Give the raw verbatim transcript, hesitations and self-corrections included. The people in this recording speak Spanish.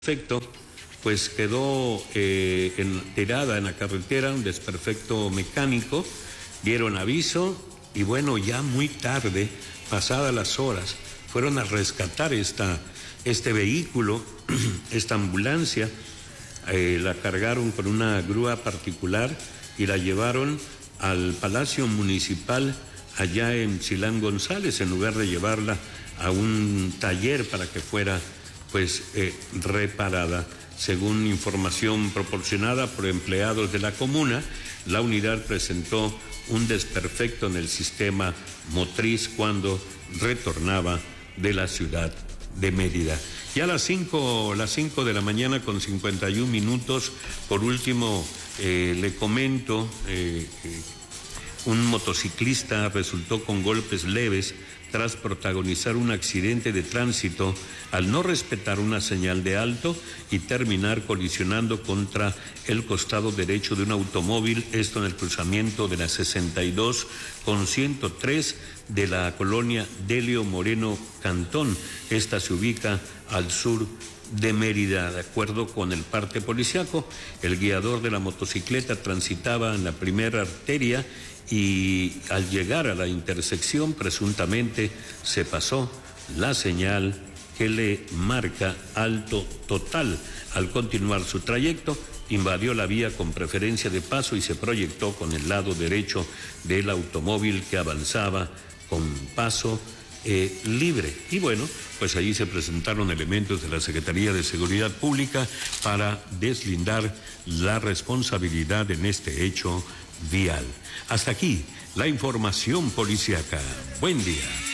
Perfecto, pues quedó eh, en, tirada en la carretera, un desperfecto mecánico, dieron aviso y bueno, ya muy tarde, pasadas las horas, fueron a rescatar esta, este vehículo, esta ambulancia, eh, la cargaron con una grúa particular y la llevaron al Palacio Municipal allá en Chilán González, en lugar de llevarla a un taller para que fuera pues eh, reparada. Según información proporcionada por empleados de la comuna, la unidad presentó un desperfecto en el sistema motriz cuando retornaba de la ciudad de Mérida. Ya a las cinco, las cinco de la mañana con cincuenta y un minutos, por último, eh, le comento, eh, eh, un motociclista resultó con golpes leves tras protagonizar un accidente de tránsito al no respetar una señal de alto y terminar colisionando contra el costado derecho de un automóvil, esto en el cruzamiento de la sesenta y dos con ciento tres de la colonia Delio Moreno Cantón. Esta se ubica al sur de Mérida. De acuerdo con el parte policiaco, el guiador de la motocicleta transitaba en la primera arteria y al llegar a la intersección presuntamente se pasó la señal que le marca alto total. Al continuar su trayecto, invadió la vía con preferencia de paso y se proyectó con el lado derecho del automóvil que avanzaba con paso Eh, libre. Y bueno, pues allí se presentaron elementos de la Secretaría de Seguridad Pública para deslindar la responsabilidad en este hecho vial. Hasta aquí la información policíaca. Buen día.